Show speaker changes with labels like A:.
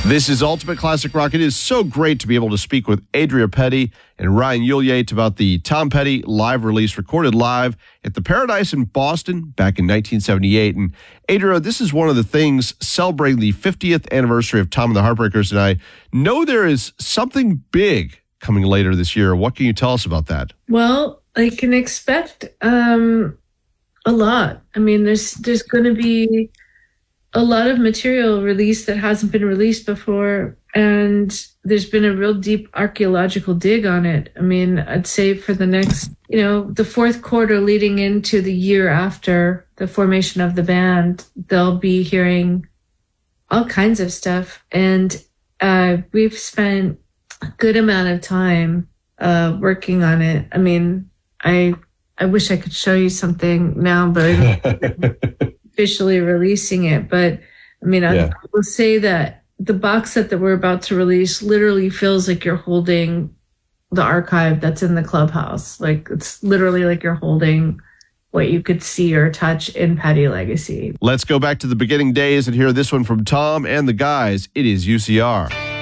A: This is Ultimate Classic Rock. It is so great to be able to speak with Adria Petty and Ryan Ulyate about the Tom Petty live release, recorded live at the Paradise in Boston back in 1978. And Adria, this is one of the things celebrating the 50th anniversary of Tom and the Heartbreakers, and I know there is something big coming later this year. What can you tell us about that?
B: Well, I can expect a lot. I mean, there's going to be a lot of material released that hasn't been released before, and there's been a real deep archaeological dig on it. I mean, I'd say for the next, the fourth quarter leading into the year after the formation of the band, they'll be hearing all kinds of stuff. And we've spent a good amount of time working on it. I mean, I wish I could show you something now, but officially releasing it. But I mean, I will say that the box set that we're about to release literally feels like you're holding the archive that's in the clubhouse. Like, it's literally like you're holding what you could see or touch in Petty Legacy.
A: Let's go back to the beginning days and hear this one from Tom and the guys. It is UCR.